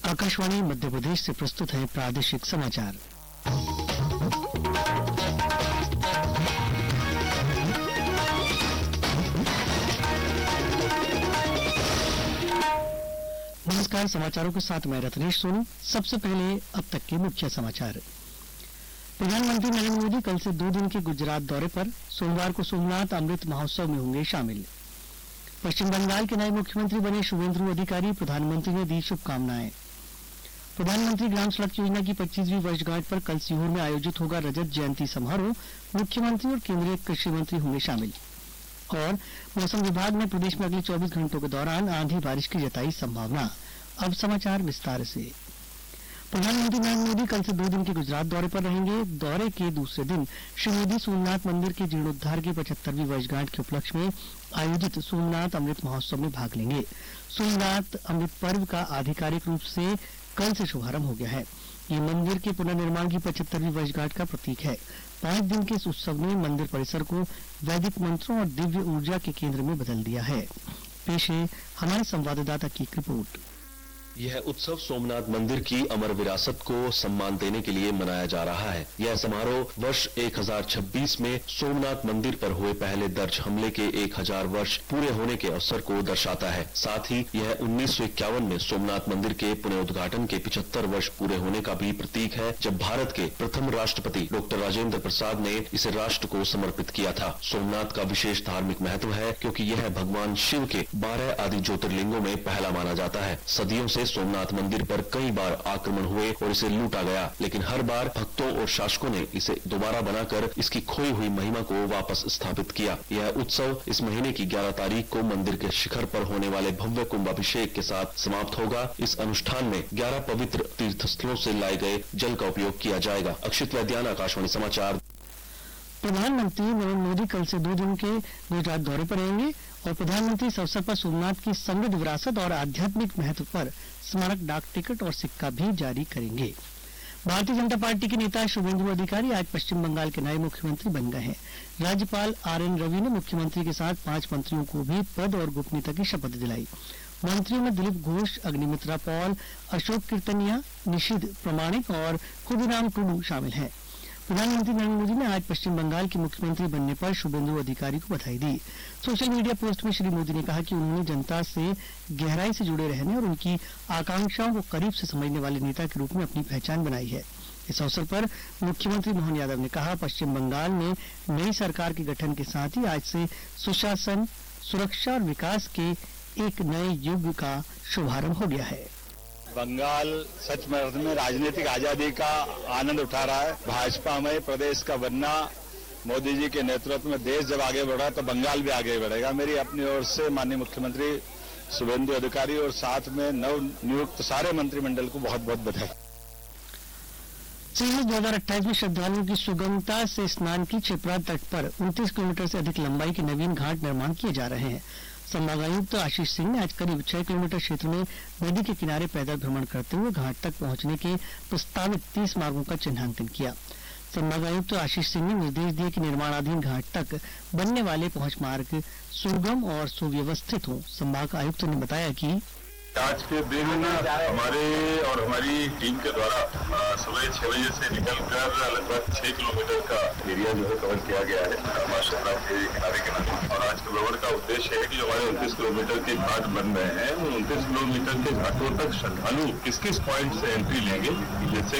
आकाशवाणी मध्य प्रदेश से प्रस्तुत है प्रादेशिक समाचार। नमस्कार, समाचारों के साथ मैं रत्नेश सोनी। सबसे पहले अब तक के मुख्य समाचार। प्रधानमंत्री नरेंद्र मोदी कल से 2 दिन के गुजरात दौरे पर सोमवार को सोमनाथ अमृत महोत्सव में होंगे शामिल। पश्चिम बंगाल के नए मुख्यमंत्री बने शुभेंदु अधिकारी प्रधानमंत्री ने दी शुभकामनाएं। प्रधानमंत्री ग्राम सड़क योजना की 25वीं वर्षगांठ पर कल सीहोर में आयोजित होगा रजत जयंती समारोह। मुख्यमंत्री और केंद्रीय कृषि मंत्री होंगे शामिल। और मौसम विभाग ने प्रदेश में अगले 24 घंटों के दौरान आंधी बारिश की जताई संभावना। अब समाचार विस्तार से। प्रधानमंत्री नरेंद्र मोदी कल से 2 दिन के गुजरात दौरे पर रहेंगे। दौरे के दूसरे दिन श्री मोदी सोमनाथ मंदिर के जीर्णोद्धार की 75वीं वर्षगांठ के उपलक्ष्य में आयोजित सोमनाथ अमृत महोत्सव में भाग लेंगे। सोमनाथ अमृत पर्व का आधिकारिक रूप से कल से शुभारंभ हो गया है। ये मंदिर के पुनर्निर्माण की 75वीं वर्षगांठ का प्रतीक है। 5 दिन के इस उत्सव ने मंदिर परिसर को वैदिक मंत्रों और दिव्य ऊर्जा के केंद्र में बदल दिया है। पेश है हमारे संवाददाता की एक रिपोर्ट। यह उत्सव सोमनाथ मंदिर की अमर विरासत को सम्मान देने के लिए मनाया जा रहा है। यह समारोह वर्ष 1026 में सोमनाथ मंदिर पर हुए पहले दर्ज हमले के 1000 वर्ष पूरे होने के अवसर को दर्शाता है। साथ ही यह 1951 में सोमनाथ मंदिर के पुनरुद्घाटन के 75 वर्ष पूरे होने का भी प्रतीक है, जब भारत के प्रथम राष्ट्रपति डॉक्टर राजेंद्र प्रसाद ने इसे राष्ट्र को समर्पित किया था। सोमनाथ का विशेष धार्मिक महत्व है क्योंकि यह भगवान शिव के 12 आदि ज्योतिर्लिंगों में पहला माना जाता है। सदियों से सोमनाथ मंदिर पर कई बार आक्रमण हुए और इसे लूटा गया, लेकिन हर बार भक्तों और शासकों ने इसे दोबारा बनाकर इसकी खोई हुई महिमा को वापस स्थापित किया। यह उत्सव इस महीने की 11 तारीख को मंदिर के शिखर पर होने वाले भव्य कुंभाभिषेक के साथ समाप्त होगा। इस अनुष्ठान में 11 पवित्र तीर्थस्थलों से लाए गए जल का उपयोग किया जाएगा। अक्षित वैद्यान, आकाशवाणी समाचार। प्रधानमंत्री नरेंद्र मोदी कल से 2 दिन के गुजरात दौरे पर रहेंगे और प्रधानमंत्री इस अवसर पर सोमनाथ की समृद्ध विरासत और आध्यात्मिक महत्व पर स्मारक डाक टिकट और सिक्का भी जारी करेंगे। भारतीय जनता पार्टी के नेता शुभेंदु अधिकारी आज पश्चिम बंगाल के नए मुख्यमंत्री बन गए हैं। राज्यपाल RN रवि ने मुख्यमंत्री के साथ 5 मंत्रियों को भी पद और गोपनीयता की शपथ दिलाई। मंत्रियों में दिलीप घोष, अग्निमित्रा पॉल, अशोक कीर्तनिया, निशिद प्रमाणिक और खुदीराम टुडू शामिल हैं। प्रधानमंत्री नरेंद्र मोदी ने आज पश्चिम बंगाल के मुख्यमंत्री बनने पर शुभेंदु अधिकारी को बधाई दी। सोशल मीडिया पोस्ट में श्री मोदी ने कहा कि उन्होंने जनता से गहराई से जुड़े रहने और उनकी आकांक्षाओं को करीब से समझने वाले नेता के रूप में अपनी पहचान बनाई है। इस अवसर पर मुख्यमंत्री मोहन यादव ने कहा, पश्चिम बंगाल में नई सरकार के गठन के साथ ही आज से सुशासन, सुरक्षा और विकास के एक नए युग का शुभारंभ हो गया है। बंगाल सच में राजनीतिक आजादी का आनंद उठा रहा है। भाजपा में प्रदेश का बनना, मोदी जी के नेतृत्व में देश जब आगे बढ़ा तो बंगाल भी आगे बढ़ेगा। मेरी अपनी ओर से माननीय मुख्यमंत्री शुभेंदु अधिकारी और साथ में नव नियुक्त सारे मंत्रिमंडल को बहुत बहुत बधाई। सीरीज 2028 में श्रद्धालुओं की सुगमता से स्नान की क्षिप्रा तट पर 29 किलोमीटर से अधिक लंबाई के नवीन घाट निर्माण किए जा रहे हैं। संभागायुक्त आशीष सिंह ने आज करीब 6 किलोमीटर क्षेत्र में नदी के किनारे पैदल भ्रमण करते हुए घाट तक पहुंचने के प्रस्तावित 30 मार्गों का चिन्हांकन किया। संभागायुक्त आशीष सिंह ने निर्देश दिए कि निर्माणाधीन घाट तक बनने वाले पहुंच मार्ग सुगम और सुव्यवस्थित हों। संभाग आयुक्त ने बताया कि आज के दिन हमारे और हमारी टीम के द्वारा सुबह 6 बजे से निकलकर लगभग 6 किलोमीटर का एरिया जो है कवर किया गया है माशाअल्लाह के किनारे। और आज के भ्रमण का उद्देश्य है कि जो हमारे 29 किलोमीटर के घाट बन रहे हैं, उन 29 किलोमीटर के घाटों तक श्रद्धालु किस किस पॉइंट से एंट्री लेंगे, जैसे